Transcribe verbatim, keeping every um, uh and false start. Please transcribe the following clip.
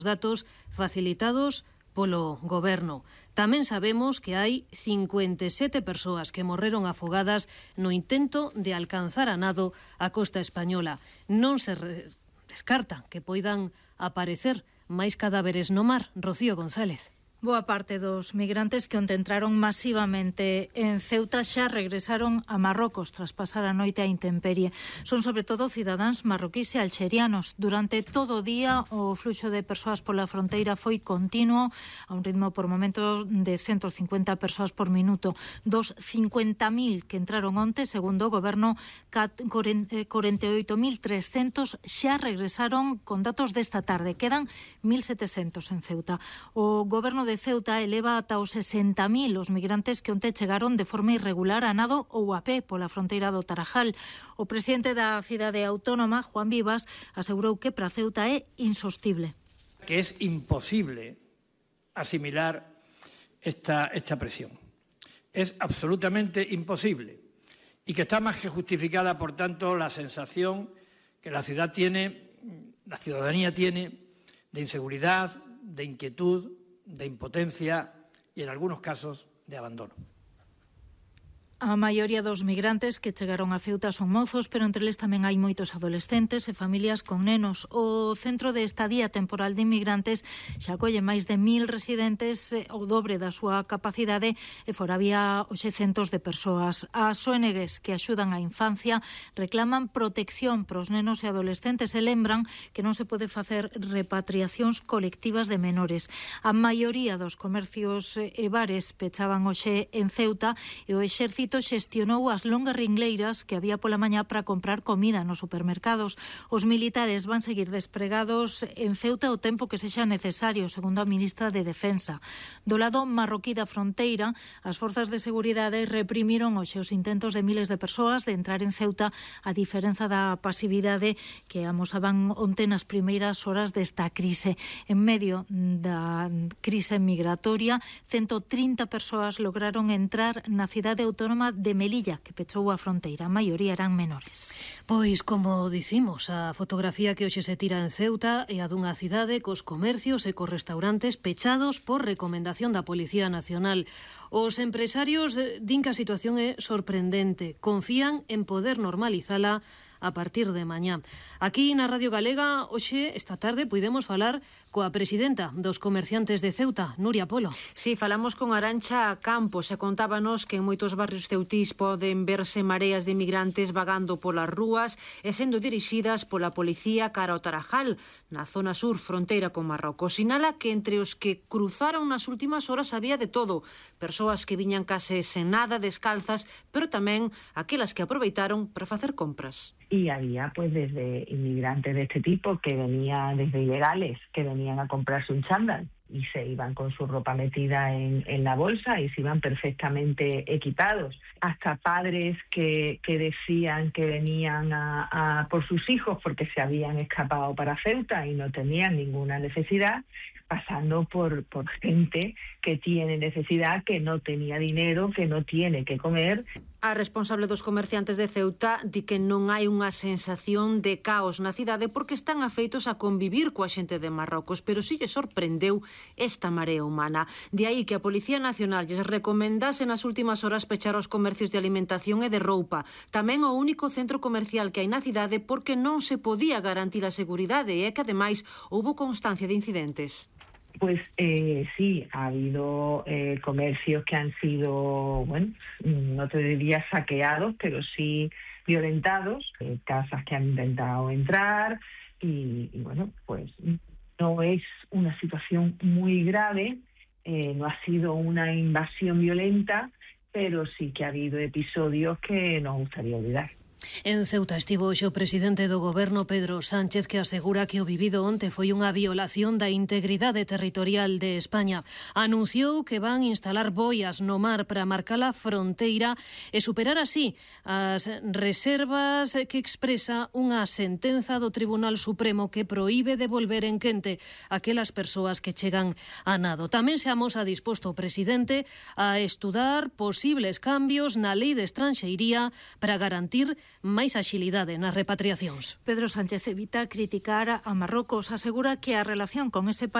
datos facilitados polo Goberno. Tamén sabemos que hai cincuenta e sete persoas que morreron afogadas no intento de alcanzar a nado a costa española. Non se re- descarta que poidan aparecer máis cadáveres no mar. Rocío González. Boa parte dos migrantes que onte entraron masivamente en Ceuta xa regresaron a Marrocos tras pasar a noite a intemperie. Son sobre todo cidadáns marroquís e alxerianos. Durante todo o día o fluxo de persoas pola fronteira foi continuo, a un ritmo por momentos de ciento cincuenta persoas por minuto. Dos cincuenta mil que entraron onte, segundo o Goberno, corenta e oito mil trescentos xa regresaron con datos desta tarde. Quedan mil setecentos en Ceuta. O Goberno de de Ceuta eleva ata os sesenta mil os migrantes que onte chegaron de forma irregular a nado ou a pé pola fronteira do Tarajal. O presidente da cidade autónoma, Juan Vivas, asegurou que para Ceuta é insostible. Que es imposible asimilar esta, esta presión. Es absolutamente imposible y que está más que justificada, por tanto, la sensación que la ciudad tiene, la ciudadanía tiene de inseguridad, de inquietud, de impotencia y, en algunos casos, de abandono. A maioría dos migrantes que chegaron a Ceuta son mozos, pero entre eles tamén hai moitos adolescentes e familias con nenos. O Centro de Estadía Temporal de Inmigrantes xa acolle máis de mil residentes, o dobre da súa capacidade, e fora había hoxe centos de persoas. As O N Gs que axudan á infancia reclaman protección para os nenos e adolescentes e lembran que non se pode facer repatriacións colectivas de menores. A maioría dos comercios e bares pechaban hoxe en Ceuta e o exército xestionou as longas ringleiras que había pola mañá para comprar comida nos supermercados. Os militares van seguir despregados en Ceuta o tempo que sexa necesario, segundo a ministra de Defensa. Do lado marroquí da fronteira, as forzas de seguridade reprimiron hoxe os intentos de miles de persoas de entrar en Ceuta, a diferenza da pasividade que amosaban onte nas primeiras horas desta crise. En medio da crise migratoria, ciento trinta persoas lograron entrar na cidade autónoma de Melilla, que pechou a fronteira. A maioría eran menores. Pois, como dicimos, a fotografía que hoxe se tira en Ceuta é a dunha cidade cos comercios e cos restaurantes pechados por recomendación da Policía Nacional. Os empresarios din que a situación é sorprendente. Confían en poder normalizala a partir de mañá. Aquí na Radio Galega, hoxe, esta tarde, puidemos falar coa presidenta dos comerciantes de Ceuta, Nuria Polo. Sí, falamos con Arantxa Campos e contábanos que en moitos barrios ceutís poden verse mareas de inmigrantes vagando polas rúas e sendo dirixidas pola policía cara ao Tarajal, na zona sur fronteira con Marrocos. Sinala que entre os que cruzaron nas últimas horas había de todo. Persoas que viñan case sen nada, descalzas, pero tamén aquelas que aproveitaron para facer compras. Y había pues desde inmigrantes de este tipo que venían, desde ilegales, que venían a comprarse un chándal y se iban con su ropa metida en, en la bolsa y se iban perfectamente equipados. Hasta padres que, que decían que venían a, a por sus hijos porque se habían escapado para Ceuta y no tenían ninguna necesidad, pasando por, por gente que tiene necesidad, que no tenía dinero, que no tiene que comer. A responsable dos comerciantes de Ceuta di que non hai unha sensación de caos na cidade porque están afeitos a convivir coa xente de Marrocos, pero si lle sorprendeu esta marea humana. De aí que a Policía Nacional lles recomendase nas últimas horas pechar os comercios de alimentación e de roupa. Tamén o único centro comercial que hai na cidade porque non se podía garantir a seguridade e é que ademais houbo constancia de incidentes. Pues eh, sí, ha habido eh, comercios que han sido, bueno, no te diría saqueados, pero sí violentados, eh, casas que han intentado entrar y, y bueno, pues no es una situación muy grave, eh, no ha sido una invasión violenta, pero sí que ha habido episodios que nos gustaría olvidar. En Ceuta estivo hoxe o presidente do Goberno, Pedro Sánchez, que asegura que o vivido onte foi unha violación da integridade territorial de España. Anunciou que van instalar boias no mar para marcar a fronteira e superar así as reservas que expresa unha sentenza do Tribunal Supremo que proíbe devolver en quente aquelas persoas que chegan a nado. Tamén se amosa disposto o presidente a estudar posibles cambios na lei de estranxeiría para garantir máis axilidade nas repatriacións. Pedro Sánchez evita criticar a Marrocos, asegura que a relación con ese país